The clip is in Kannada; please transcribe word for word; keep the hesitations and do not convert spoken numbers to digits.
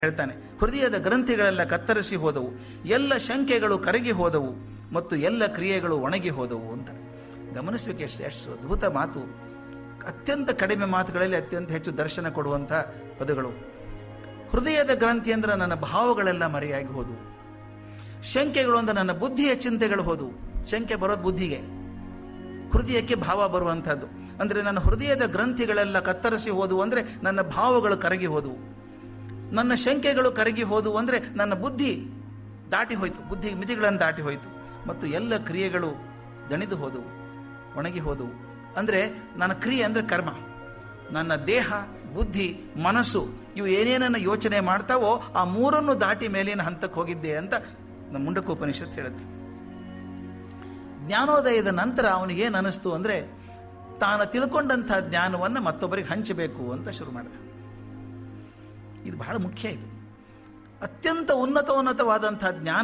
ಹೇಳ್ತಾನೆ, ಹೃದಯದ ಗ್ರಂಥಿಗಳೆಲ್ಲ ಕತ್ತರಿಸಿ ಹೋದವು, ಎಲ್ಲ ಶಂಕೆಗಳು ಕರಗಿ ಹೋದವು ಮತ್ತು ಎಲ್ಲ ಕ್ರಿಯೆಗಳು ಒಣಗಿ ಹೋದವು ಅಂತ. ಗಮನಿಸಬೇಕು, ಎಷ್ಟು ಎಷ್ಟು ಅದ್ಭುತ ಮಾತು. ಅತ್ಯಂತ ಕಡಿಮೆ ಮಾತುಗಳಲ್ಲಿ ಅತ್ಯಂತ ಹೆಚ್ಚು ದರ್ಶನ ಕೊಡುವಂಥ ಪದಗಳು. ಹೃದಯದ ಗ್ರಂಥಿ ಅಂದ್ರೆ ನನ್ನ ಭಾವಗಳೆಲ್ಲ ಮರೆಯಾಗಿ ಹೋದವು. ಶಂಕೆಗಳು ಅಂದ್ರೆ ನನ್ನ ಬುದ್ಧಿಯ ಚಿಂತೆಗಳು ಹೋದವು. ಶಂಕೆ ಬರೋದು ಬುದ್ಧಿಗೆ, ಹೃದಯಕ್ಕೆ ಭಾವ ಬರುವಂಥದ್ದು. ಅಂದರೆ ನನ್ನ ಹೃದಯದ ಗ್ರಂಥಿಗಳೆಲ್ಲ ಕತ್ತರಿಸಿ ಹೋದವು ಅಂದರೆ ನನ್ನ ಭಾವಗಳು ಕರಗಿ ಹೋದವು. ನನ್ನ ಶಂಕೆಗಳು ಕರಗಿ ಹೋದವು ಅಂದರೆ ನನ್ನ ಬುದ್ಧಿ ದಾಟಿ ಹೋಯಿತು, ಬುದ್ಧಿ ಮಿತಿಗಳನ್ನು ದಾಟಿ ಹೋಯಿತು. ಮತ್ತು ಎಲ್ಲ ಕ್ರಿಯೆಗಳು ದಣಿದು ಹೋದವು, ಒಣಗಿ ಹೋದವು. ಅಂದರೆ ನನ್ನ ಕ್ರಿಯೆ ಅಂದರೆ ಕರ್ಮ. ನನ್ನ ದೇಹ, ಬುದ್ಧಿ, ಮನಸ್ಸು ಇವು ಏನೇನನ್ನು ಯೋಚನೆ ಮಾಡ್ತಾವೋ ಆ ಮೂರನ್ನು ದಾಟಿ ಮೇಲಿನ ಹಂತಕ್ಕೆ ಹೋಗಿದ್ದೆ ಅಂತ ನಮ್ಮ ಮುಂಡಕೋಪನಿಷತ್ತು ಹೇಳುತ್ತೆ. ಜ್ಞಾನೋದಯದ ನಂತರ ಅವನಿಗೇನು ಅನ್ನಿಸ್ತು ಅಂದರೆ ತಾನು ತಿಳ್ಕೊಂಡಂಥ ಜ್ಞಾನವನ್ನು ಮತ್ತೊಬ್ಬರಿಗೆ ಹಂಚಬೇಕು ಅಂತ ಶುರು ಮಾಡಿದ. ಇದು ಬಹಳ ಮುಖ್ಯ. ಇದು ಅತ್ಯಂತ ಉನ್ನತ ಉನ್ನತವಾದಂಥ ಜ್ಞಾನ